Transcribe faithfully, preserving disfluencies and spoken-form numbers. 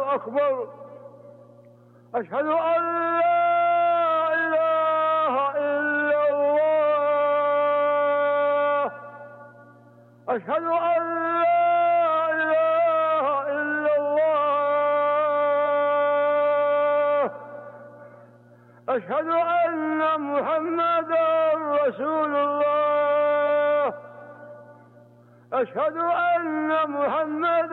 الله أكبر. أشهد أن لا إله إلا الله. أشهد أن لا إله إلا الله. أشهد أن محمدا رسول الله. أشهد أن محمدا